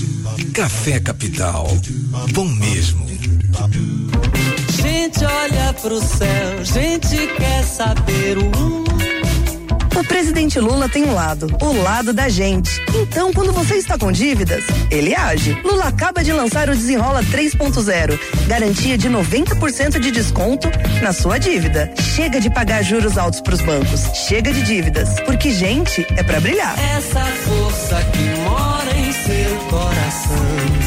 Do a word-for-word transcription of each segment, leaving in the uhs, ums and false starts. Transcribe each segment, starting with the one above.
Café Capital. Bom mesmo. Gente olha pro céu, gente quer saber o mundo. O presidente Lula tem um lado, o lado da gente. Então, quando você está com dívidas, ele age. Lula acaba de lançar o Desenrola três ponto zero. Garantia de noventa por cento de desconto na sua dívida. Chega de pagar juros altos pros bancos. Chega de dívidas. Porque gente é pra brilhar. Essa força que mora em seu coração.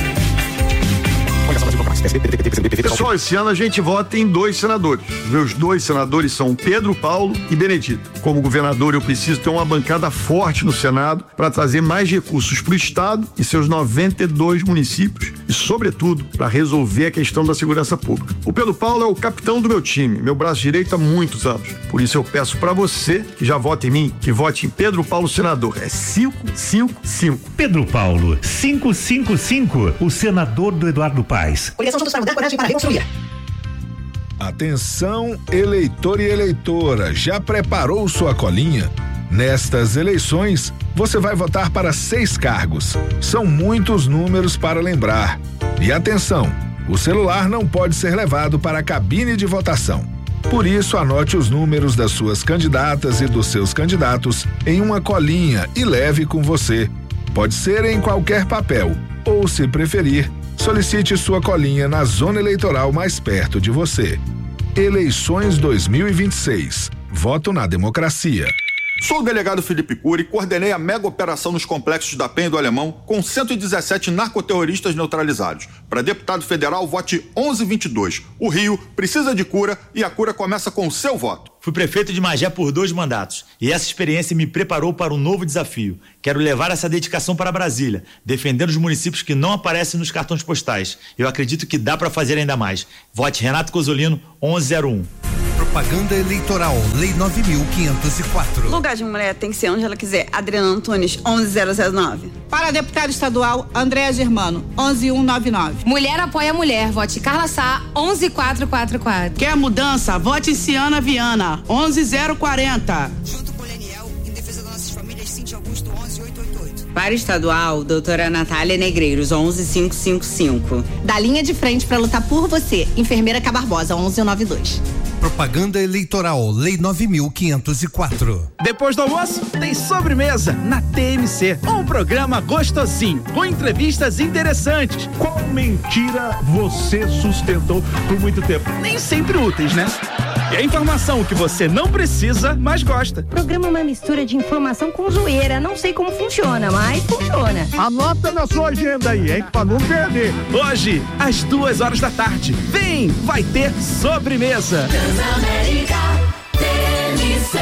Pessoal, esse ano a gente vota em dois senadores. Meus dois senadores são Pedro Paulo e Benedito. Como governador, eu preciso ter uma bancada forte no Senado para trazer mais recursos para o Estado e seus noventa e dois municípios e, sobretudo, para resolver a questão da segurança pública. O Pedro Paulo é o capitão do meu time, meu braço direito há muitos anos. Por isso eu peço para você que já vota em mim, que vote em Pedro Paulo senador. É cinco cinco cinco. Pedro Paulo, cinco cinco cinco, o senador do Eduardo Paes. Coligação Juntos para Mudar, coragem para reconstruir. Atenção, eleitor e eleitora, já preparou sua colinha? Nestas eleições, você vai votar para seis cargos. São muitos números para lembrar. E atenção, o celular não pode ser levado para a cabine de votação. Por isso, anote os números das suas candidatas e dos seus candidatos em uma colinha e leve com você. Pode ser em qualquer papel, ou, se preferir, solicite sua colinha na zona eleitoral mais perto de você. Eleições dois mil e vinte e seis. Voto na democracia. Sou o delegado Felipe Cury e coordenei a mega operação nos complexos da Penha e do Alemão com cento e dezessete narcoterroristas neutralizados. Para deputado federal, vote onze vinte e dois. O Rio precisa de cura e a cura começa com o seu voto. Fui prefeito de Magé por dois mandatos e essa experiência me preparou para um novo desafio. Quero levar essa dedicação para Brasília, defendendo os municípios que não aparecem nos cartões postais. Eu acredito que dá para fazer ainda mais. Vote Renato Cozzolino, onze zero um. Propaganda eleitoral, Lei nove mil quinhentos e quatro. Lugar de mulher tem que ser onde ela quiser. Adriana Antunes, onze zero zero nove. Para deputado estadual, Andréa Germano, onze mil cento e noventa e nove. Mulher apoia mulher, vote Carla Sá, onze mil quatrocentos e quarenta e quatro. Quer mudança? Vote Ciana Viana, onze mil quarenta. Junto com o Leniel, em defesa das nossas famílias, Cintia Augusto, onze mil oitocentos e oitenta e oito. Para estadual, doutora Natália Negreiros, onze mil quinhentos e cinquenta e cinco. Da linha de frente para lutar por você, enfermeira Cabarbosa, onze mil noventa e dois. Propaganda eleitoral, Lei nove mil quinhentos e quatro. Depois do almoço, tem sobremesa na T M C. Um programa gostosinho, com entrevistas interessantes. Qual mentira você sustentou por muito tempo? Nem sempre úteis, né? E a informação que você não precisa, mas gosta. Programa é uma mistura de informação com zoeira. Não sei como funciona, mas funciona. Anota na sua agenda aí, hein? Pra não perder. Hoje, às duas horas da tarde. Vem, vai ter sobremesa. Transamérica T M C.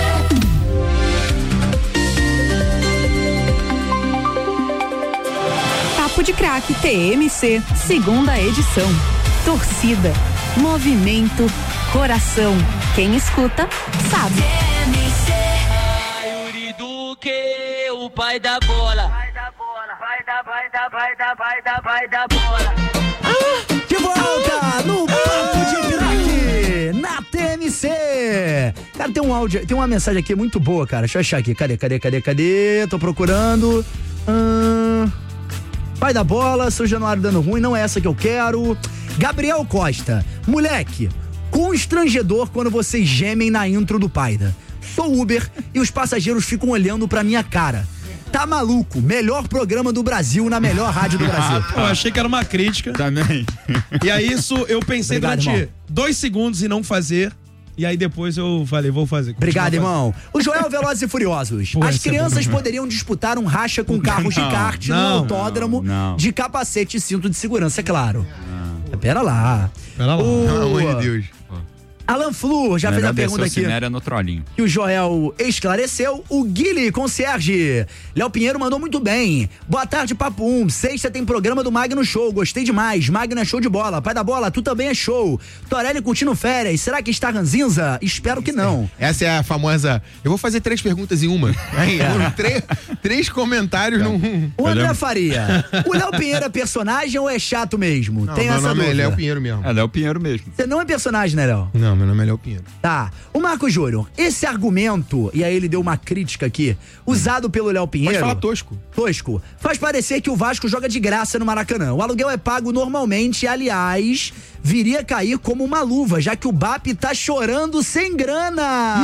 Papo de Craque T M C, segunda edição. Torcida, movimento, coração. Quem escuta, sabe. T M C. Yuri Duque, o pai da bola. Vai da bola, vai da, vai da, vai da, vai da, vai da bola. Ah, de volta no Papo de Craque na T M C. Cara, tem um áudio, tem uma mensagem aqui muito boa, cara. Deixa eu achar aqui. Cadê, cadê, cadê, cadê? Tô procurando. Hum... Pai da bola, seu Januário dando ruim, não é essa que eu quero. Gabriel Costa, moleque, constrangedor quando vocês gemem na intro do Paida. Sou Uber e os passageiros ficam olhando pra minha cara. Tá maluco? Melhor programa do Brasil na melhor rádio do Brasil. Eu achei que era uma crítica. Também. E aí isso eu pensei Obrigado, durante irmão. dois segundos em não fazer. E aí depois eu falei, vou fazer. Obrigado, irmão. O Joel Velozes e Furiosos. Pô, As esse é crianças bom. poderiam disputar um racha com carros Não, de kart no não, autódromo não, não. de capacete e cinto de segurança, é claro. Pera lá. Pera lá. O... Pelo amor de Deus. Alan Flu já fez a pergunta aqui. no trollinho. Que o Joel esclareceu. O Guile Concierge. Léo Pinheiro mandou muito bem. Boa tarde, Papo um. Sexta tem programa do Magno Show. Gostei demais. Magno é show de bola. Pai da bola, tu também é show. Torelli curtindo férias. Será que está ranzinza? Espero que não. Essa é a famosa. Eu vou fazer três perguntas em uma. Aí, É. três, três comentários num. O André Faria. O Léo Pinheiro é personagem ou é chato mesmo? Não, tem meu essa nome dúvida. é Léo Pinheiro mesmo. É Léo Pinheiro mesmo. Você não é personagem, né, Léo? Não, Fenômeno, melhor Pinheiro. Tá. O Marco Júnior, esse argumento, e aí ele deu uma crítica aqui, usado pelo Léo Pinheiro. Pode falar tosco. Tosco. Faz parecer que o Vasco joga de graça no Maracanã. O aluguel é pago normalmente e, aliás, viria a cair como uma luva, já que o B A P tá chorando sem grana.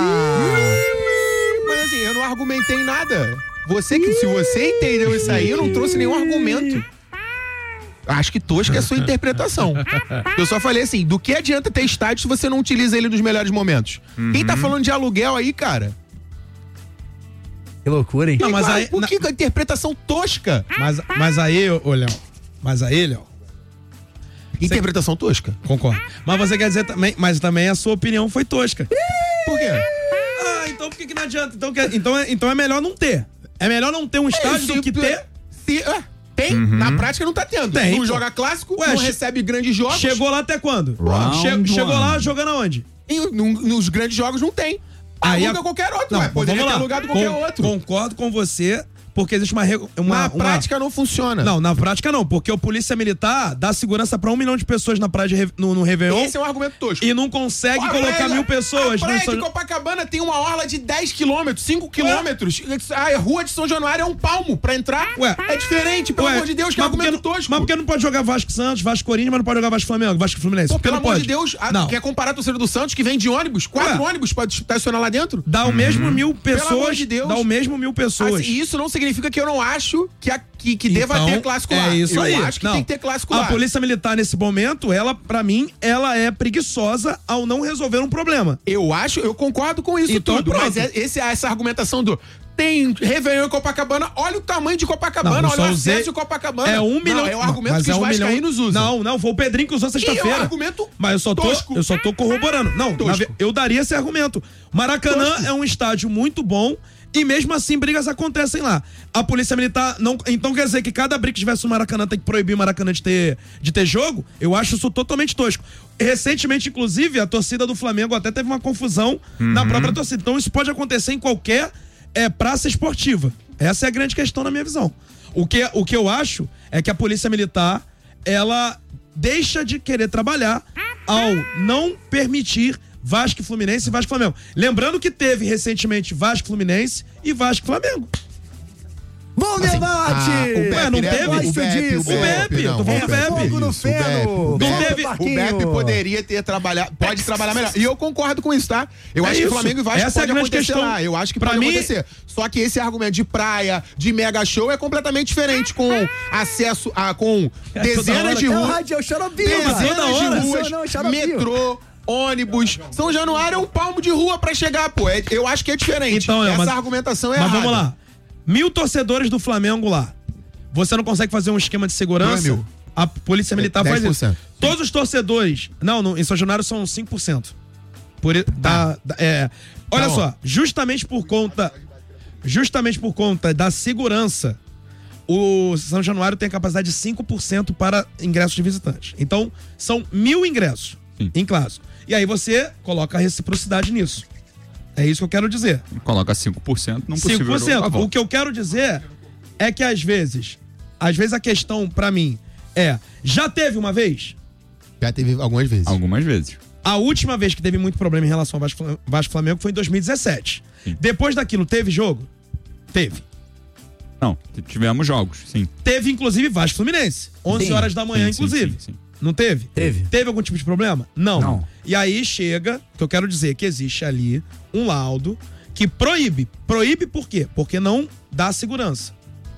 Mas assim, eu não argumentei nada. Você que, se você entendeu isso aí, eu não trouxe nenhum argumento. Acho que tosca é a sua interpretação. Eu só falei assim, do que adianta ter estádio se você não utiliza ele nos melhores momentos? Uhum. Quem tá falando de aluguel aí, cara? Que loucura, hein? Não, mas aí, por que na... a interpretação tosca? Mas, mas aí, ô Léo, mas aí, Léo... Interpretação tosca? Concordo. Mas você quer dizer também, mas também a sua opinião foi tosca. Por quê? Ah, então por que que não adianta? Então, então, é, então é melhor não ter. É melhor não ter um estádio é, do que ter... Se, ah, tem, uhum. Na prática não tá tendo. Tem, não pô. joga clássico, Ué, não che... recebe grandes jogos. Chegou lá até quando? Che... Chegou lá jogando aonde? E, no, nos grandes jogos não tem. Aí aluga a... qualquer outro, não, ué, poderia ter alugado qualquer com, outro. Concordo com você, porque existe uma... uma na uma... prática não funciona. Não, na prática não, porque o Polícia Militar dá segurança pra um milhão de pessoas na praia de Re... no, no Réveillon. Esse é um argumento tosco. E não consegue Olha, colocar mil pessoas. A praia no... de Copacabana tem uma orla de dez quilômetros, cinco quilômetros. A rua de São Januário é um palmo pra entrar. Ué, é diferente, pelo Ué, amor de Deus, que é um argumento tosco. Mas por que não pode jogar Vasco Santos, Vasco Corinthians, mas não pode jogar Vasco Flamengo, Vasco Fluminense? Pô, pelo amor pode? de Deus, a, não. Quer comparar a torcida do Santos que vem de ônibus? Quatro Ué. ônibus pra estacionar lá dentro? Dá o uhum. mesmo mil pessoas. Pelo amor de Deus. Dá o mesmo mil pessoas. Assim, isso não significa que eu não acho que, a, que, que então, deva ter clássico lá. É isso eu aí. acho que não. tem que ter clássico a lá. A Polícia Militar, nesse momento, ela, pra mim, ela é preguiçosa ao não resolver um problema. Eu acho, eu concordo com isso então, tudo. Pronto. Mas é, esse, essa argumentação do... Tem Réveillon em Copacabana, olha o tamanho de Copacabana, não, olha o usei... acesso de Copacabana. É um milhão. Não, é o argumento que é os um vascaínos milhão... usam. Não, não, foi o Pedrinho que usou sexta-feira. É um argumento Mas eu só tô, tosco. eu só tô corroborando. Não, na, eu daria esse argumento. Maracanã tosco. É um estádio muito bom e mesmo assim brigas acontecem lá. A Polícia Militar não... Então quer dizer que cada briga que tivesse no Maracanã tem que proibir o Maracanã de ter, de ter jogo? Eu acho isso totalmente tosco. Recentemente, inclusive, a torcida do Flamengo até teve uma confusão uhum. na própria torcida. Então isso pode acontecer em qualquer é, praça esportiva. Essa é a grande questão na minha visão. O que, o que eu acho é que a Polícia Militar, ela deixa de querer trabalhar ao não permitir Vasco e Fluminense e Vasco e Flamengo. Lembrando que teve recentemente Vasco e Fluminense e Vasco e Flamengo. Bom assim, debate! Ah, o Beppe, Ué, não né? teve? O Beppe, o Beppe, tô falando do Beppe. No feno. O Beppe, o Beppe poderia ter trabalhado, pode trabalhar melhor. E eu concordo com isso, tá? Eu é acho isso. que Flamengo e Vasco Essa pode é acontecer questão. lá. Eu acho que pra pode mim... acontecer. Só que esse argumento de praia, de mega show é completamente diferente, com acesso a, com dezenas de ruas, dezenas de ruas, metrô, ônibus. São Januário é um palmo de rua pra chegar, pô. É, eu acho que é diferente. Então, é, Essa mas, argumentação é mas errada. Mas vamos lá. Mil torcedores do Flamengo lá. Você não consegue fazer um esquema de segurança? Não é mil. A Polícia Militar dez por cento. faz isso. Todos os torcedores... Não, no, em São Januário são cinco por cento. Por, da, da, é, olha tá só, justamente por conta... Justamente por conta da segurança, o São Januário tem a capacidade de cinco por cento para ingressos de visitantes. Então, são mil ingressos Sim. em clássico. E aí você coloca a reciprocidade nisso. É isso que eu quero dizer. Coloca cinco por cento, não possível. cinco por cento. O que eu quero dizer é que às vezes, às vezes a questão pra mim é, já teve uma vez? Já teve algumas vezes. Algumas vezes. A última vez que teve muito problema em relação ao Vasco, Vasco Flamengo foi em dois mil e dezessete. Sim. Depois daquilo, teve jogo? Teve. Não, tivemos jogos, sim. Teve, inclusive, Vasco Fluminense. onze sim. horas da manhã, sim, inclusive. Sim, sim, sim. Não teve? Teve. Teve algum tipo de problema? Não. Não. E aí chega, que eu quero dizer que existe ali um laudo que proíbe. Proíbe por quê? Porque não dá segurança.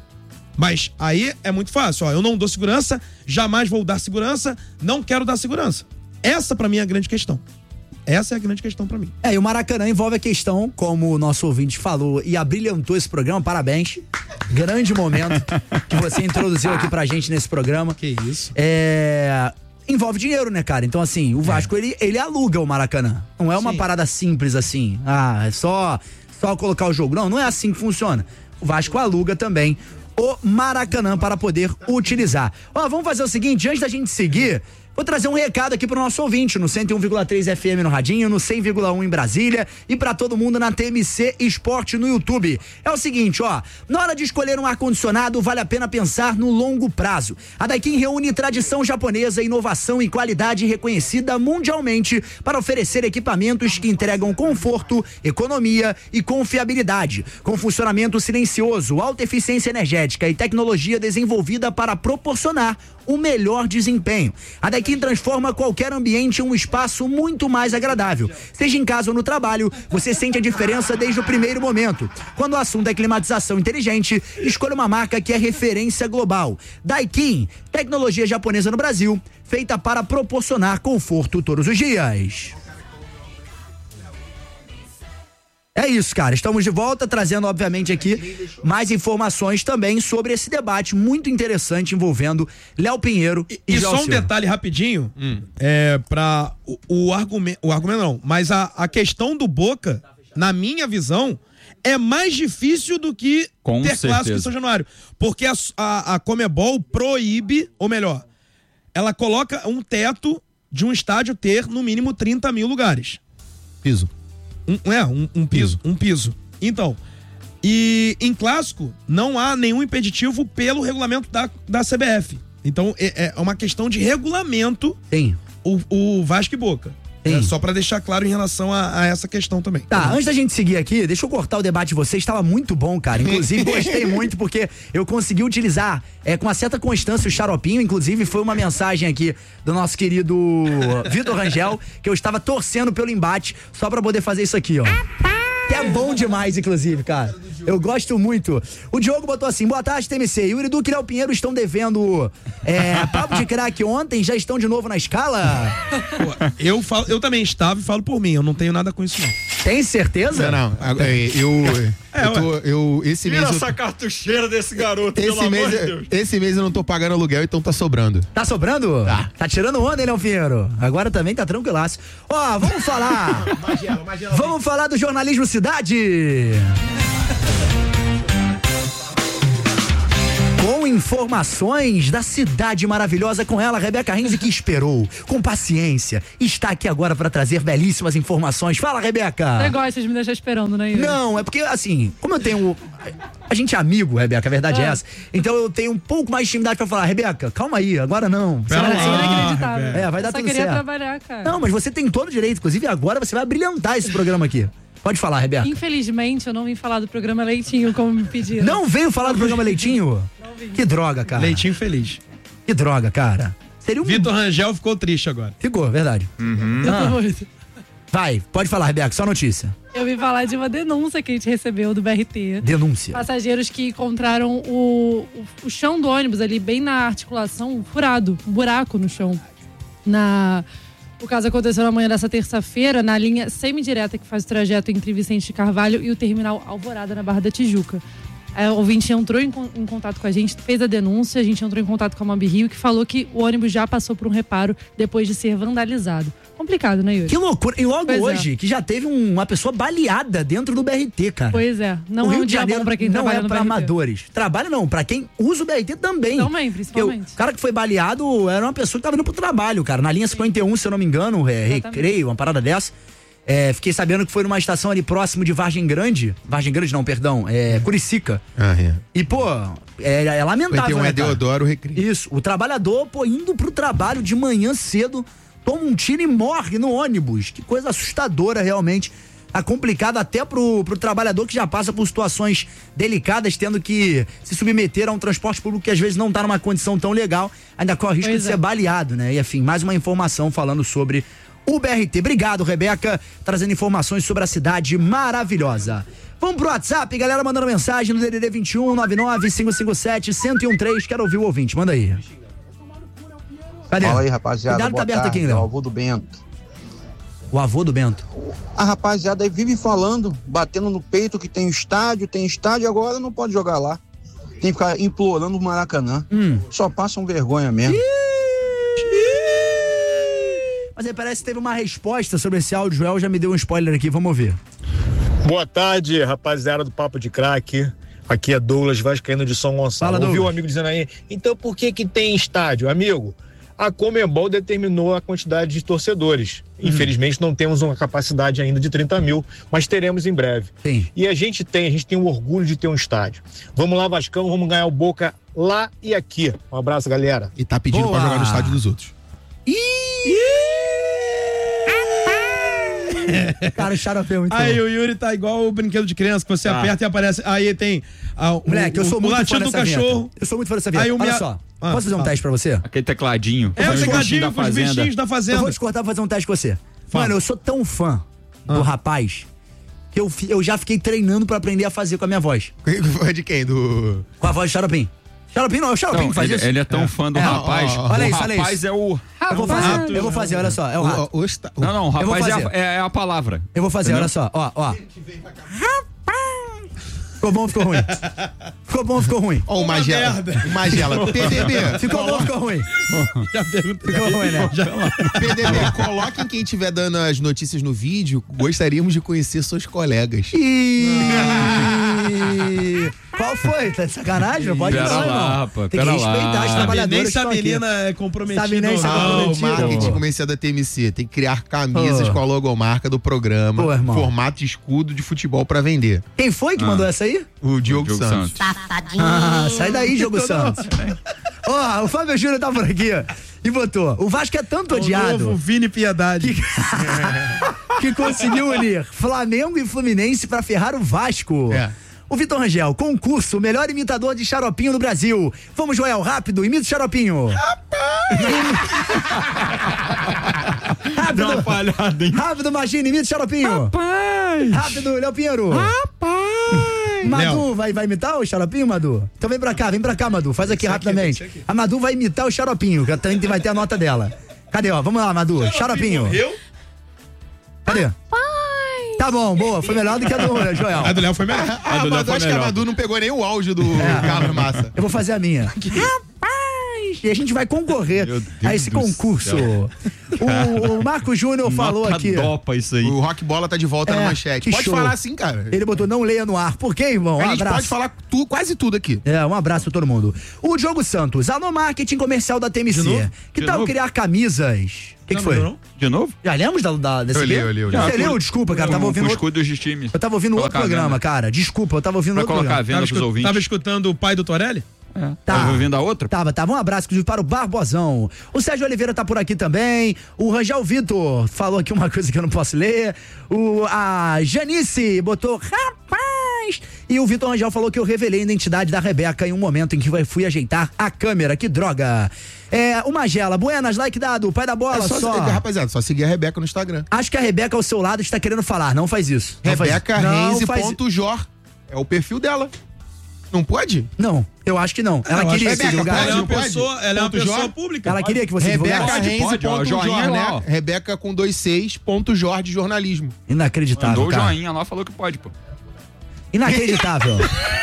Mas aí é muito fácil, ó, eu não dou segurança, jamais vou dar segurança, não quero dar segurança. Essa pra mim é a grande questão. Essa é a grande questão pra mim. É, e o Maracanã envolve a questão, como o nosso ouvinte falou e abrilhantou esse programa, parabéns. Grande momento que você introduziu aqui pra gente nesse programa. Que isso. É... Envolve dinheiro, né, cara? Então, assim, o Vasco, é. ele, ele aluga o Maracanã. Não é uma Sim. parada simples assim. Ah, é só, só colocar o jogo. Não, não é assim que funciona. O Vasco aluga também o Maracanã para poder utilizar. Ó, vamos fazer o seguinte, antes da gente seguir, Vou trazer um recado aqui pro nosso ouvinte, no cento e um vírgula três F M no Radinho, no cem vírgula um em Brasília e pra todo mundo na T M C Esporte no YouTube. É o seguinte, ó, na hora de escolher um ar-condicionado, vale a pena pensar no longo prazo. A Daikin reúne tradição japonesa, inovação e qualidade reconhecida mundialmente para oferecer equipamentos que entregam conforto, economia e confiabilidade, com funcionamento silencioso, alta eficiência energética e tecnologia desenvolvida para proporcionar o melhor desempenho. A Daikin transforma qualquer ambiente em um espaço muito mais agradável. Seja em casa ou no trabalho, você sente a diferença desde o primeiro momento. Quando o assunto é climatização inteligente, escolha uma marca que é referência global. Daikin, tecnologia japonesa no Brasil, feita para proporcionar conforto todos os dias. É isso, cara. Estamos de volta, trazendo, obviamente, aqui mais informações também sobre esse debate muito interessante envolvendo Léo Pinheiro e, e E só um detalhe rapidinho, hum. é para o, o argumento, o argumento não, mas a, a questão do Boca, na minha visão, é mais difícil do que Com ter certeza. clássico em São Januário, porque a, a, a Conmebol proíbe, ou melhor, ela coloca um teto de um estádio ter no mínimo trinta mil lugares. Piso. Um, é, um, um piso, um piso. Então, e em clássico, não há nenhum impeditivo pelo regulamento da, da C B F. Então, é, é uma questão de regulamento. Tem. O, o Vasco e Boca. É, só pra deixar claro em relação a, a essa questão também. Tá, antes da gente seguir aqui, deixa eu cortar o debate de vocês, estava muito bom, cara. Inclusive, gostei muito porque eu consegui utilizar é, com uma certa constância o xaropinho. Inclusive, foi uma mensagem aqui do nosso querido Vitor Rangel, que eu estava torcendo pelo embate só pra poder fazer isso aqui, ó. Que é bom demais, inclusive, cara. Eu gosto muito. O Diogo botou assim: boa tarde, T M C. Yuri Duque e Léo Pinheiro estão devendo é, papo de craque ontem, já estão de novo na escala? Pô, eu, falo, eu também estava e falo por mim, eu não tenho nada com isso não. Tem certeza? Não, não. Eu, eu, tô, eu esse Tira mês eu, essa cartucheira desse garoto, esse pelo mês, amor de Deus. esse mês eu não tô pagando aluguel, então tá sobrando. Tá sobrando? Tá. Tá tirando onda, hein, Léo Pinheiro? Agora também tá tranquilaço. Ó, vamos falar. Magela, Magela, vamos falar do jornalismo Cidade. Com informações da cidade maravilhosa, com ela, Rebeca Renzi, que esperou com paciência, está aqui agora para trazer belíssimas informações. Fala, Rebeca! Você gosta de me deixar esperando, né, Yuri? Não, é porque, assim, como eu tenho... A gente é amigo, Rebeca, a verdade Ah. é essa. Então eu tenho um pouco mais de intimidade pra falar: Rebeca, calma aí, agora não. Pera Você vai- lá, você vai- Inacreditável. É, vai dar Eu só tudo queria certo. trabalhar, cara. Não, mas você tem todo o direito. Inclusive, agora você vai brilhantar esse programa aqui. Pode falar, Rebeca. Infelizmente, eu não vim falar do programa Leitinho, como me pediram. Não veio falar do programa Leitinho? Que droga, cara. Leitinho feliz. Que droga, cara. Seria um... Vitor Rangel ficou triste agora. Ficou, verdade. Eu tô Ah, muito. vai, pode falar, Rebeca, só notícia. Eu vim falar de uma denúncia que a gente recebeu do B R T. Denúncia. Passageiros que encontraram o, o, o chão do ônibus ali, bem na articulação, furado, um buraco no chão. Na... O caso aconteceu na manhã dessa terça-feira, na linha semidireta que faz o trajeto entre Vicente de Carvalho e o terminal Alvorada, na Barra da Tijuca. É, o ouvinte entrou em, con- em contato com a gente, fez a denúncia, a gente entrou em contato com a Mob Rio, que falou que o ônibus já passou por um reparo depois de ser vandalizado. Complicado, né, Yuri? Que loucura. E logo Pois é. hoje, que já teve um- uma pessoa baleada dentro do B R T, cara. Pois é, não o é Rio um de dia Janeiro bom pra quem não trabalha é no pra B R T. amadores. Trabalha não, pra quem usa o B R T também. Também, Porque principalmente. O cara que foi baleado era uma pessoa que tava indo pro trabalho, cara. Na linha cinquenta e um, se eu não me engano, é, recreio, uma parada dessa. É, fiquei sabendo que foi numa estação ali próximo de Vargem Grande. Vargem Grande não, perdão. É Curicica. Ah, é. E, pô, é, é lamentável, Vai ter um né, é cara? Deodoro Recreio. Isso. O trabalhador, pô, indo pro trabalho de manhã cedo, toma um tiro e morre no ônibus. Que coisa assustadora, realmente. Tá complicado até pro, pro trabalhador que já passa por situações delicadas, tendo que se submeter a um transporte público que às vezes não tá numa condição tão legal, ainda corre o risco Pois de é. ser baleado, né? E, enfim, mais uma informação falando sobre o B R T. Obrigado, Rebeca, trazendo informações sobre a cidade maravilhosa. Vamos pro WhatsApp, galera mandando mensagem no D D D vinte e um, nove nove, cinco cinco sete, um zero um três. Quero ouvir o ouvinte, manda aí. Cadê? Fala aí, rapaziada. Cuidado, Boa tá aberto tarde, aqui, é o Léo. avô do Bento. O avô do Bento. A rapaziada aí vive falando, batendo no peito que tem estádio, tem estádio, agora não pode jogar lá. Tem que ficar implorando o Maracanã. Hum. Só passam vergonha mesmo. Mas aí parece que teve uma resposta sobre esse áudio. Joel já me deu um spoiler aqui, vamos ouvir. Boa tarde, rapaziada do Papo de Craque. Aqui é Douglas Vascaíno de São Gonçalo. Fala, Ouviu o Douglas. amigo dizendo aí, então por que que tem estádio? Amigo, A Conmebol determinou a quantidade de torcedores. Hum. Infelizmente não temos uma capacidade ainda de trinta mil, mas teremos em breve. Sim. E a gente tem, a gente tem o orgulho de ter um estádio. Vamos lá, Vascão, vamos ganhar o Boca lá e aqui. Um abraço, galera. E tá pedindo Boa. pra jogar no estádio dos outros. Cara, o xarope é muito Aí bom. o Yuri tá igual o brinquedo de criança, que você ah. aperta e aparece. Aí tem. Ah, o, Moleque, eu sou o, muito o latido fã do dessa cachorro. vinheta. Eu sou muito fã dessa vinheta. Aí o Olha minha... só, ah, posso fazer um ah. teste pra você? Aquele tecladinho. É o tecladinho com os bichinhos da fazenda. Eu vou te cortar pra fazer um teste com você. Fala. Mano, eu sou tão fã do ah. rapaz que eu, eu já fiquei treinando pra aprender a fazer com a minha voz. De quem? Do... Com a voz de Xaropim. Xaropim não, é o Xaropim que faz ele, isso. Ele é tão é. fã do é. rapaz. Oh, oh, oh. Olha o isso, olha rapaz isso. é o... Eu vou fazer, eu vou fazer, olha só, é o rato. O, o, o, não, não, o rapaz é a, é a palavra. Eu vou fazer, entendeu? olha só, ó, ó. Ficou bom, ficou ruim. Ficou bom, ficou ruim. Ó, o Magela. O Magela. P D B. Ficou bom, ficou ruim. Já perguntei. Ficou ruim, né? P D B, coloquem quem estiver dando as notícias no vídeo. Gostaríamos de conhecer seus colegas. Ih! Qual foi? Tá de sacanagem? Não pode pera não, lá, irmão. Rapaz, tem que respeitar lá. os trabalhadores. Nem se a menina é comprometida. Sabe nem se é comprometida. O marketing comercial da T M C tem que criar camisas oh. com a logomarca do programa, oh, formato de escudo de futebol pra vender. Quem foi que ah. mandou essa aí? O Diogo, Diogo Santos. Santos. Ah, sai daí, Diogo Santos. Ó, oh, o Fábio Júnior tá por aqui e botou: o Vasco é tanto o odiado. Novo Vini Piedade. Que... que conseguiu unir Flamengo e Fluminense pra ferrar o Vasco. É. O Vitor Rangel, concurso, melhor imitador de xaropinho do Brasil. Vamos, Joel, rápido, imita o xaropinho. Rápido. Dá uma falhada, hein? Rápido, Magine, imita o xaropinho. Rapaz. Rápido, Léo Pinheiro. Rapaz. Madu, vai, vai imitar o xaropinho, Madu? Então vem pra cá, vem pra cá, Madu, faz aqui esse rapidamente. Aqui, aqui. A Madu vai imitar o xaropinho, que também vai ter a nota dela. Cadê, ó? Vamos lá, Madu, xaropinho. Morreu? Cadê? Tá bom, boa, foi melhor do que a do Joel. A do Léo foi melhor. A, a do Léo foi acho melhor. Que a Madu não pegou nem o áudio do é. Carlos Massa. Eu vou fazer a minha. Rapaz! E a gente vai concorrer a esse concurso. O, o Marco Júnior falou aqui. Dopa isso aí. O Rock Bola tá de volta é, na manchete. Pode show. Falar assim, cara. Ele botou não leia no ar. Por quê, irmão? Um a gente abraço. Pode falar tu, quase tudo aqui. É, um abraço pra todo mundo. O Diogo Santos, alô marketing comercial da T M C. Que de tal novo? Criar camisas? O que, que foi? Não? De novo? Já lemos da, da, desse eu li, eu li, eu li. Você leu? Desculpa, cara. Eu tava ouvindo. Os escudos de time. Eu tava ouvindo outro programa, cara. Desculpa, eu tava ouvindo outro programa. Pra colocar a venda pros ouvintes. Tava escutando o pai do Torelli? É. Tá. Tava ouvindo a outra? Tava, tava. Um abraço, inclusive, para o Barbosão. O Sérgio Oliveira tá por aqui também. O Rangel Vitor falou aqui uma coisa que eu não posso ler. O, a Janice botou, rapaz! E o Vitor Rangel falou que eu revelei a identidade da Rebeca em um momento em que eu fui ajeitar a câmera. Que droga! É, o Magela, buenas, like dado, pai da bola, é só. só. Rapaziada, só seguir a Rebeca no Instagram. Acho que a Rebeca ao seu lado está querendo falar, não faz isso. Rebeca Reise.jor. É o perfil dela. Não pode? Não, eu acho que não. Ela eu queria que divulgar. Ela é uma pessoa, ela é uma pessoa pública. Ela queria que você Rebeca Reise.jor, né? Rebeca com dois seis, ponto Jor de jornalismo. Inacreditável, Mandou cara. o joinha lá, falou que pode, pô. Inacreditável.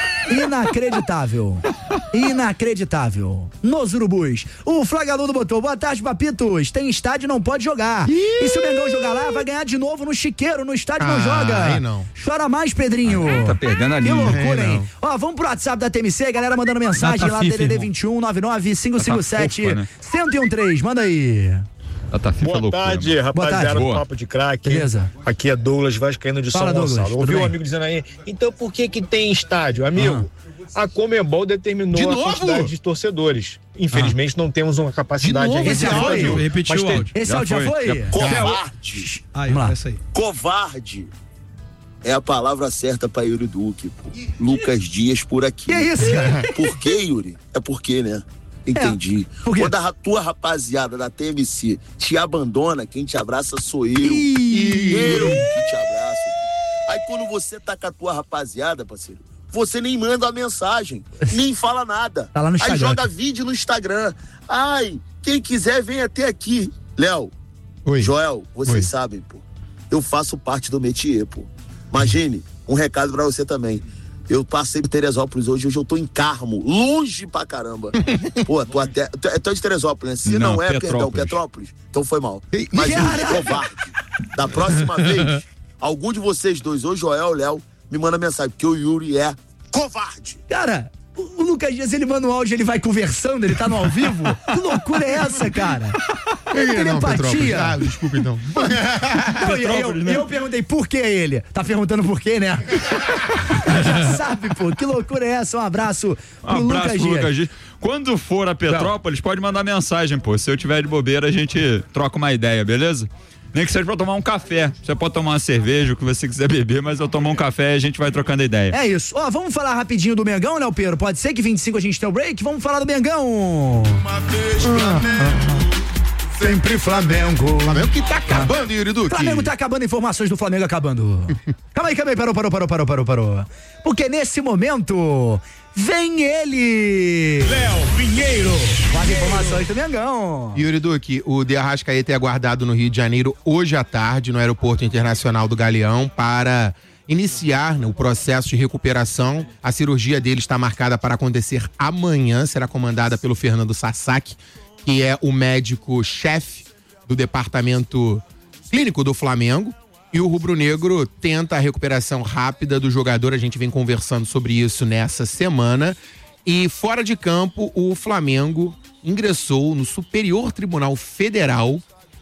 Inacreditável. Inacreditável. Nos urubus. O Flagaludo botou, boa tarde, papitos. Tem estádio, não pode jogar. Ih! E se o Mengão jogar lá, vai ganhar de novo no Chiqueiro, no estádio ah, não joga. Aí não. Chora mais, Pedrinho. Ah, tá perdendo a linha. Que loucura, hein? Ó, vamos pro WhatsApp da T M C, galera mandando mensagem Data lá, D D D vinte e um, nove nove cinco cinco sete, um zero um três. Manda aí. Tá Boa loucura, tarde, mano. rapaziada do Papo de Craque. Beleza. Aqui é Douglas Vascaíno de Fala, São Gonçalo. Douglas, Ouviu um amigo dizendo aí, então por que que tem estádio? Amigo, ah. a Conmebol determinou de a novo? quantidade de torcedores. Infelizmente ah. não temos uma capacidade ainda. Esse áudio? Repetiu o áudio. Esse áudio já foi? Já foi? Covarde. Aí, essa aí. Covarde. É a palavra certa pra Yuri Duque, pô. Lucas Dias por aqui. Que isso, cara? Por que, Yuri? É porque, né? Entendi. É, quando a tua rapaziada da T M C te abandona, quem te abraça sou eu. Ih, eu que te abraço. Aí quando você tá com a tua rapaziada, parceiro, você nem manda uma mensagem, nem fala nada. Tá lá no Instagram. Aí joga vídeo no Instagram. Ai, quem quiser vem até aqui. Léo, Joel, vocês Oi. sabem, pô. Eu faço parte do métier, pô. Imagine, um recado pra você também. Eu passei por Teresópolis hoje, hoje eu tô em Carmo, longe pra caramba. Pô, tu até. Tu é, tu é de Teresópolis, né? Se não, não é, Petrópolis. Perdão, Petrópolis, então foi mal. Mas, Yuri, covarde. Da próxima vez, algum de vocês dois, ou Joel ou Léo, me manda mensagem, porque o Yuri é covarde. Cara, o Lucas Dias, ele manda um áudio, ele vai conversando, ele tá no ao vivo. Que loucura é essa, cara? Ele tem não, empatia. Ah, desculpa então. Não, e eu, né? eu perguntei por que ele. Tá perguntando por quê, né? Já sabe, pô. Que loucura é essa? Um abraço pro Um abraço Lucas pro Dias. Lucas Dias. Quando for a Petrópolis, pode mandar mensagem, pô. Se eu tiver de bobeira, a gente troca uma ideia, beleza? Nem que seja pra tomar um café. Você pode tomar uma cerveja, o que você quiser beber, mas eu tomo um café e a gente vai trocando ideia. É isso. Ó, vamos falar rapidinho do Mengão, né, Pedro? Pode ser que vinte e cinco a gente tem o break? Vamos falar do Mengão. Uma vez Flamengo. Sempre Flamengo. Flamengo que tá acabando, Yuri Duque. Flamengo tá acabando, informações do Flamengo acabando. Calma aí, calma aí, parou, parou, parou, parou, parou, parou. Porque nesse momento, vem ele! Léo Pinheiro. Com as informações do Mengão. Yuri Duque, o De Arrascaeta é aguardado no Rio de Janeiro hoje à tarde, no Aeroporto Internacional do Galeão, para iniciar, né, o processo de recuperação. A cirurgia dele está marcada para acontecer amanhã, será comandada pelo Fernando Sasaki, que é o médico-chefe do departamento clínico do Flamengo. E o rubro-negro tenta a recuperação rápida do jogador. A gente vem conversando sobre isso nessa semana. E fora de campo, o Flamengo ingressou no Superior Tribunal Federal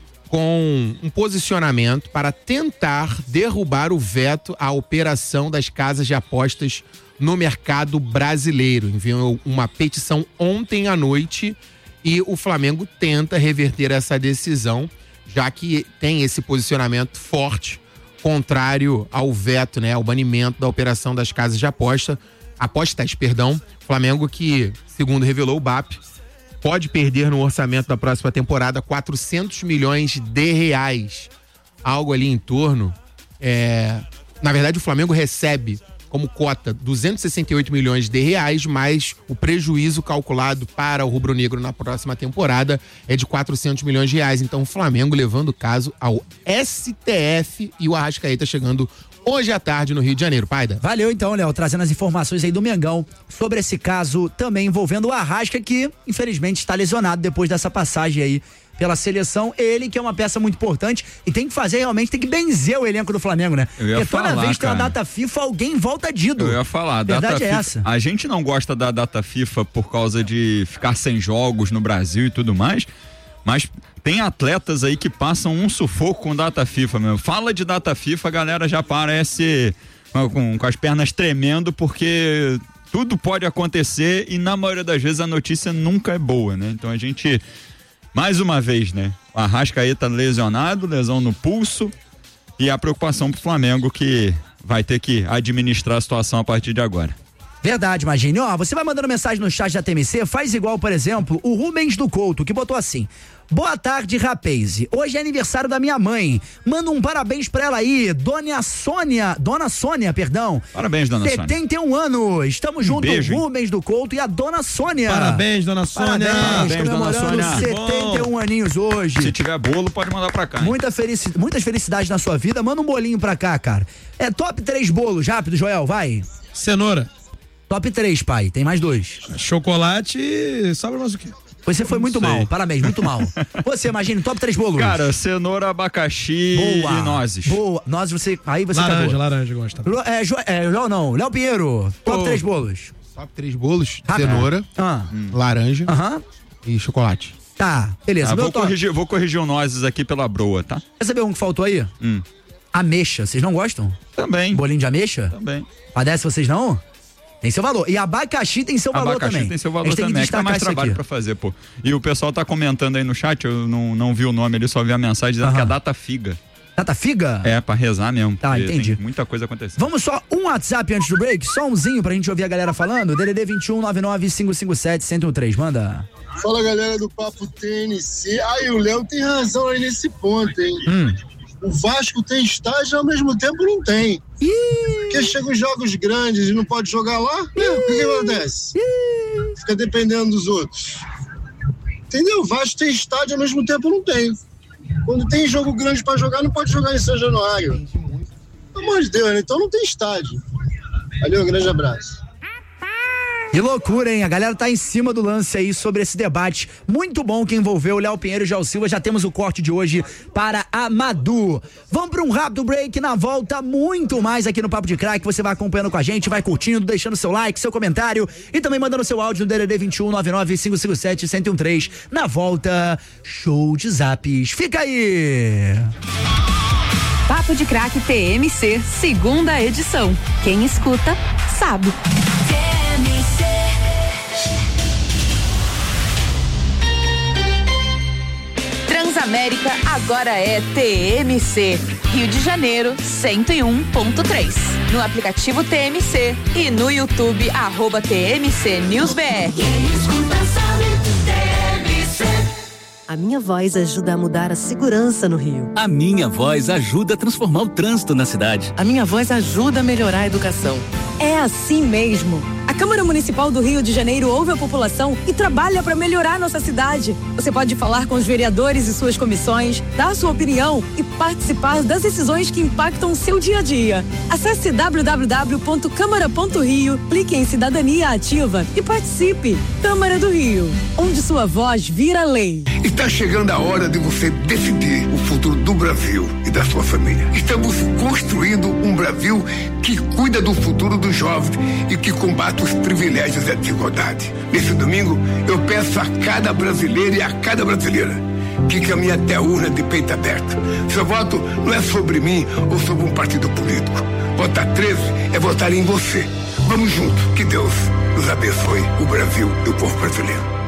com um posicionamento para tentar derrubar o veto à operação das casas de apostas no mercado brasileiro. Enviou uma petição ontem à noite e o Flamengo tenta reverter essa decisão, já que tem esse posicionamento forte, contrário ao veto, né, ao banimento da operação das casas de aposta, apostas, perdão. Flamengo que, segundo revelou o B A P, pode perder no orçamento da próxima temporada quatrocentos milhões de reais. Algo ali em torno, é... na verdade o Flamengo recebe como cota duzentos e sessenta e oito milhões de reais, mas o prejuízo calculado para o rubro-negro na próxima temporada é de quatrocentos milhões de reais. Então o Flamengo levando o caso ao S T F e o Arrascaeta chegando hoje à tarde no Rio de Janeiro. Paida. Valeu então, Léo, trazendo as informações aí do Mengão sobre esse caso também envolvendo o Arrasca, que infelizmente está lesionado depois dessa passagem aí pela seleção. Ele que é uma peça muito importante e tem que fazer realmente, tem que benzer o elenco do Flamengo, né? Eu ia Porque toda falar, vez que tem uma cara. data FIFA, alguém volta dido. Eu ia falar, a verdade data é FIFA, essa. a gente não gosta da data FIFA por causa de ficar sem jogos no Brasil e tudo mais, mas tem atletas aí que passam um sufoco com data FIFA, meu. Fala de data FIFA, a galera já parece com, com as pernas tremendo, porque tudo pode acontecer e na maioria das vezes a notícia nunca é boa, né? Então a gente, mais uma vez, né? O Arrascaeta lesionado, lesão no pulso e a preocupação pro Flamengo, que vai ter que administrar a situação a partir de agora. Verdade, Magine. Ó, você vai mandando mensagem no chat da T M C, faz igual, por exemplo, o Rubens do Couto, que botou assim: boa tarde, rapaz. Hoje é aniversário da minha mãe. Manda um parabéns pra ela aí, Dona Sônia. Dona Sônia, perdão. Parabéns, Dona Sônia. setenta e um anos. Estamos junto, beijo, o Rubens do Couto e a Dona Sônia. Parabéns, Dona Sônia. Parabéns, Parabéns, Dona comemorando Sônia. setenta e um aninhos hoje. Se tiver bolo, pode mandar pra cá. Hein? Muita felici... Muitas felicidades na sua vida. Manda um bolinho pra cá, cara. É top três bolos, rápido, Joel, vai. Cenoura. Top três, pai. Tem mais dois. Chocolate, sobra mais o quê? Você foi muito sei. mal, parabéns, muito mal. Você, imagina, top três bolos. Cara, cenoura, abacaxi boa, e nozes. Boa, nozes você, aí você laranja, acabou. laranja, gosta. É, jo, é, Léo não, Léo Pinheiro, top Ô. três bolos. Top três bolos, Ah, cenoura, Ah, laranja aham, e chocolate. tá, beleza. Ah, Meu vou, top. corrigir, vou corrigir o nozes aqui pela broa, tá? Quer saber um que faltou aí? Hum. Ameixa, vocês não gostam? Também. Bolinho de ameixa? Também. Padece vocês não? Tem seu valor. E abacaxi tem seu valor Abacaxi também. tem seu A valor gente tem que também, é que dá destacar mais isso trabalho aqui. pra fazer, pô. E o pessoal tá comentando aí no chat, eu não, não vi o nome ali, só vi a mensagem dizendo Aham. que é data figa. Data figa? É, pra rezar mesmo. Tá, porque entendi. Tem muita coisa acontecendo. Vamos só um WhatsApp antes do break, só umzinho pra gente ouvir a galera falando. D D D vinte e um, nove nove cinco cinco sete, um zero um três, manda. Fala, galera do Papo T N C. Aí o Léo tem razão aí nesse ponto, hein? Hum. O Vasco tem estágio e ao mesmo tempo não tem. Porque chegam os jogos grandes e não pode jogar lá, né? O que, que acontece? Fica dependendo dos outros. Entendeu? O Vasco tem estádio e ao mesmo tempo não tem. Quando tem jogo grande pra jogar, não pode jogar em São Januário. Pelo amor de Deus, né? Então não tem estádio. Valeu, um grande abraço. Que loucura, hein? A galera tá em cima do lance aí sobre esse debate muito bom que envolveu o Léo Pinheiro e o Joel Silva. Já temos o corte de hoje para a Madu. Vamos para um rápido break, na volta muito mais aqui no Papo de Crack. Você vai acompanhando com a gente, vai curtindo, deixando seu like, seu comentário e também mandando seu áudio no D D D vinte e um, nove nove cinco cinco sete, um zero um três. Na volta, show de zaps. Fica aí! Papo de Crack T M C, segunda edição. Quem escuta, sabe. Transamérica agora é T M C. Rio de Janeiro, cento e um ponto três. No aplicativo T M C e no YouTube, arroba T M C News B R. A Minha Voz ajuda a mudar a segurança no Rio. A Minha Voz ajuda a transformar o trânsito na cidade. A Minha Voz ajuda a melhorar a educação. É assim mesmo. A Câmara Municipal do Rio de Janeiro ouve a população e trabalha para melhorar nossa cidade. Você pode falar com os vereadores e suas comissões, dar sua opinião e participar das decisões que impactam o seu dia a dia. Acesse w w w ponto câmara ponto rio, clique em Cidadania Ativa e participe. Câmara do Rio, onde sua voz vira lei. Está chegando a hora de você decidir o futuro do Brasil e da sua família. Estamos construindo um Brasil que cuida do futuro dos jovens e que combate os privilégios e a desigualdade. Nesse domingo, eu peço a cada brasileiro e a cada brasileira que caminhe até a urna de peito aberto. Seu voto não é sobre mim ou sobre um partido político. Votar treze é votar em você. Vamos junto. Que Deus nos abençoe, o Brasil e o povo brasileiro.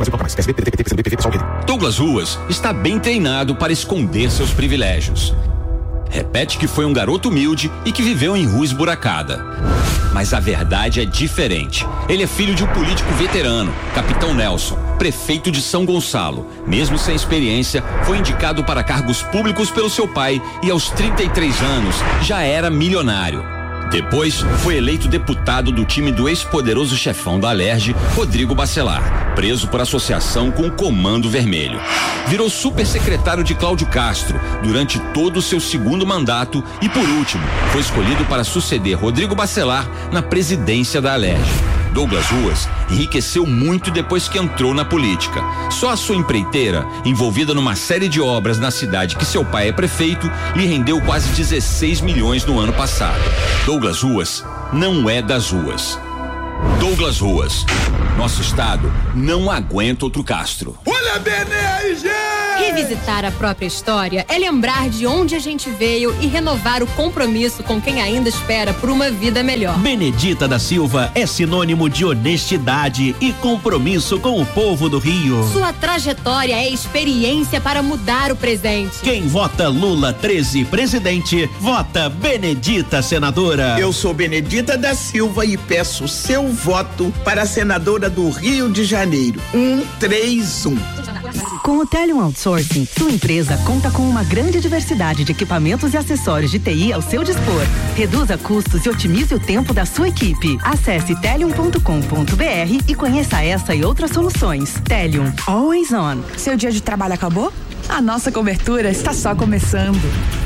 Douglas Ruas está bem treinado para esconder seus privilégios. Repete que foi um garoto humilde e que viveu em rua esburacada. Mas a verdade é diferente. Ele é filho de um político veterano, Capitão Nelson, prefeito de São Gonçalo. Mesmo sem experiência, foi indicado para cargos públicos pelo seu pai e aos trinta e três anos já era milionário. Depois, foi eleito deputado do time do ex-poderoso chefão da Alerj, Rodrigo Bacelar, preso por associação com o Comando Vermelho. Virou supersecretário de Cláudio Castro durante todo o seu segundo mandato e, por último, foi escolhido para suceder Rodrigo Bacelar na presidência da Alerj. Douglas Ruas enriqueceu muito depois que entrou na política. Só a sua empreiteira, envolvida numa série de obras na cidade que seu pai é prefeito, lhe rendeu quase dezesseis milhões no ano passado. Douglas Ruas não é das ruas. Douglas Ruas. Nosso estado não aguenta outro Castro. Olha bem aí, gente! Revisitar a própria história é lembrar de onde a gente veio e renovar o compromisso com quem ainda espera por uma vida melhor. Benedita da Silva é sinônimo de honestidade e compromisso com o povo do Rio. Sua trajetória é experiência para mudar o presente. Quem vota Lula treze presidente, vota Benedita senadora. Eu sou Benedita da Silva e peço seu voto para a senadora do Rio de Janeiro. um três um. Com o Telium Outsourcing, sua empresa conta com uma grande diversidade de equipamentos e acessórios de T I ao seu dispor. Reduza custos e otimize o tempo da sua equipe. Acesse telium ponto com ponto b r e conheça essa e outras soluções. Telium, always on. Seu dia de trabalho acabou? A nossa cobertura está só começando.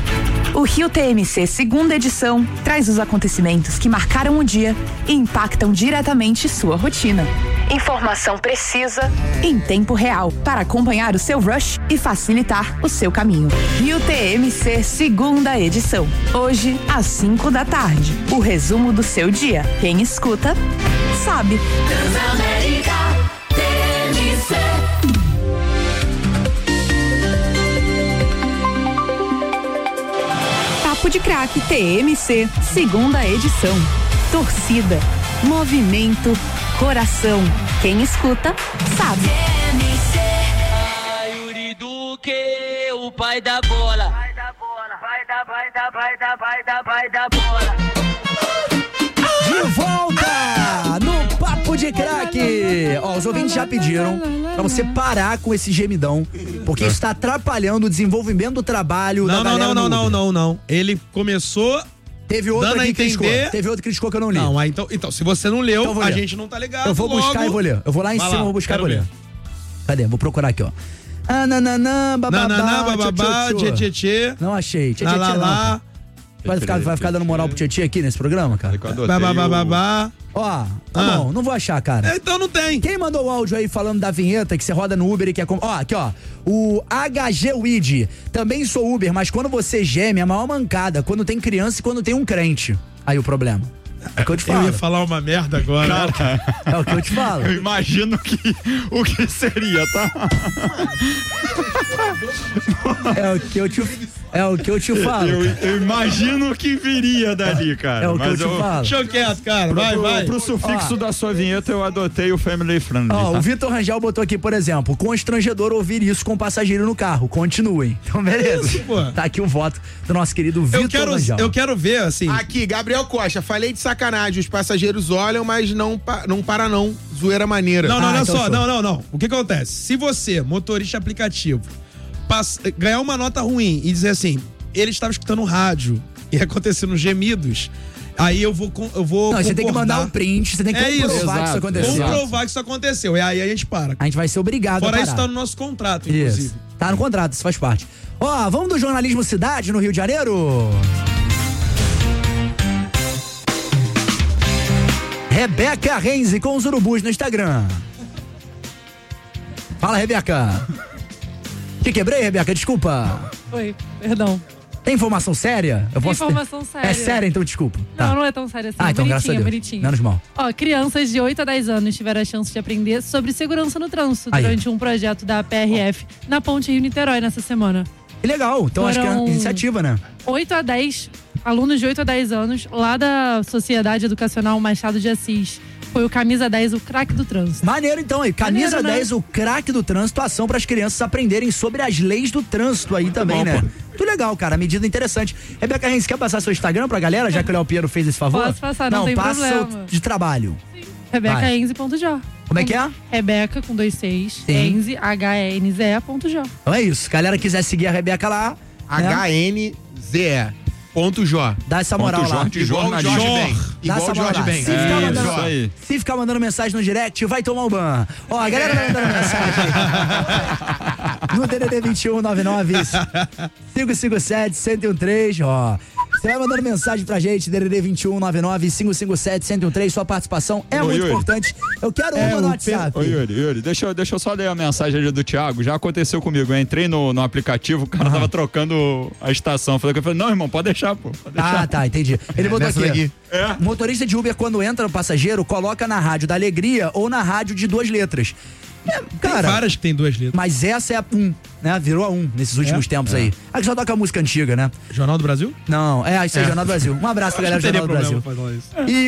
O Rio T M C segunda edição traz os acontecimentos que marcaram o dia e impactam diretamente sua rotina. Informação precisa em tempo real para acompanhar o seu rush e facilitar o seu caminho. Rio T M C segunda edição. Hoje, às cinco da tarde. O resumo do seu dia. Quem escuta, sabe. Transamérica T M C. Papo de Crack T M C, segunda edição. Torcida, movimento, coração. Quem escuta, sabe. T M C. Ai, Yuri Duque, o pai da bola. Vai da bola, vai da, vai da, vai da, vai da, vai da bola. De volta no Papo de Crack. Ó, os ouvintes já pediram pra você parar com esse gemidão, porque isso tá atrapalhando o desenvolvimento do trabalho não, da galera. Não, não, não, não, não, não. Ele começou... Teve outro dando que a entender... criticou. Teve outro que criticou que eu não li. Não, ah, então, então, se você não leu, então a ler. gente não tá ligado. Eu vou logo... buscar e vou ler. Eu vou lá em Vai cima, lá, vou buscar e vou ver. ler. Cadê? Vou procurar aqui, ó. Ah, nananã, bababá, nananã, bababá, tchê, tchê, tchê. Não achei. Tchê, tchê, tchê, lá, lá, lá. Vai ficar, vai ficar dando moral pro Tietchan aqui nesse programa, cara? Babá. Ó, tá Ah. bom, não vou achar, cara. É, então não tem. Quem mandou o áudio aí falando da vinheta que você roda no Uber e quer... com- Ó, aqui, ó. O H G Weed. Também sou Uber, mas quando você geme, é a maior mancada. Quando tem criança e quando tem um crente. Aí o problema. É o que eu te falo. Eu ia falar uma merda agora. Cara, é o que eu te falo. Eu imagino que o que seria, tá? É o que eu te, é o que eu te falo. Eu, cara. eu imagino o que viria dali, cara. É o que Mas eu te falo. Deixa eu quieto, cara. Pro, Vai, pro, vai. pro sufixo Ó. da sua vinheta, eu adotei o family friendly. Ó, tá? o Vitor Rangel botou aqui, por exemplo, constrangedor ouvir isso com o passageiro no carro. Continuem. Então, beleza. Isso, pô. Tá aqui o voto do nosso querido Eu Vitor quero, Rangel. eu quero ver, assim. Aqui, Gabriel Costa, falei de sacanagem. Os passageiros olham, mas não, pa- não para não. Zoeira maneira. Não, não, Ah, olha então só. show. Não, não, não. O que acontece? Se você, motorista aplicativo, passa- ganhar uma nota ruim e dizer assim, ele estava escutando rádio e acontecendo gemidos, aí eu vou com- eu vou Não, você tem que concordar. mandar um print, você tem que É comprovar isso. que isso aconteceu. Comprovar que isso aconteceu. E aí a gente para. A gente vai ser obrigado Fora a isso, parar. tá no nosso contrato, inclusive. Isso. Tá no contrato, isso faz parte. Ó, vamos do jornalismo cidade no Rio de Janeiro? Rebeca Renzi com os urubus no Instagram. Fala, Rebeca. Te quebrei, Rebeca? Desculpa. Oi, perdão. Tem informação séria? Eu Tem posso ter- informação séria. É séria, então desculpa. Tá. Não, não é tão sério assim. Ah, então, graças a bonitinho, Deus. bonitinho. Menos mal. Ó, crianças de oito a dez anos tiveram a chance de aprender sobre segurança no trânsito Aí. durante um projeto da P R F na Ponte Rio-Niterói nessa semana. Que legal. Então acho que é Foram uma iniciativa, né? oito a dez, alunos de oito a dez anos, lá da Sociedade Educacional Machado de Assis. Foi o Camisa dez, o craque do trânsito. Maneiro então aí. Camisa Maneiro, né? dez, o craque do trânsito, ação para as crianças aprenderem sobre as leis do trânsito aí também, bom, né? pô. Muito legal, cara. Medida interessante. Rebeca Renz, quer passar seu Instagram pra galera, já que o Léo Piero fez esse favor? Posso passar, não tem passa problema. o de trabalho. Rebeca Vai. Enze ponto J. Como é que é? Rebeca com dois seis, Sim. Enze, H E N Z E ponto J. Então é isso. Galera quiser seguir a Rebeca lá, né? H N Z E. Ponto Jó. Dá essa moral Ponto lá. Jorge, Igual o jornalista. Jorge Ben. Dá Igual essa o moral Jorge lá. Ben. Se ficar, É, mandando, isso aí. se ficar mandando mensagem no direct, vai tomar um ban. Ó, a galera vai mandando mensagem no D D D vinte e um, nove nove, cinco cinco sete, um zero um três, ó. Você vai mandando mensagem pra gente, D D D vinte e um, nove nove, cinco cinco sete, um zero um três, sua participação é Ô, muito Yuri. importante. Eu quero É, uma no o WhatsApp. Ô, Yuri, Yuri, deixa, eu- deixa eu só ler a mensagem ali do Thiago. Já aconteceu comigo. Eu entrei no, no aplicativo, o cara tava trocando a estação. Falei, eu falei, não, irmão, pode deixar, pô. Pode deixar. Ah, tá, entendi. Ele botou nessa aqui. daqui. É. Motorista de Uber, quando entra no passageiro, coloca na rádio da alegria ou na rádio de duas letras. É, Tem cara, várias que tem duas letras. mas essa é a um, né? Virou a um nesses últimos É? tempos aí. Aqui só toca música antiga, né? Jornal do Brasil? Não, é, isso aí, É. Jornal do Brasil. Um abraço pra Acho galera que do não teria Jornal do Brasil. problema falar isso. E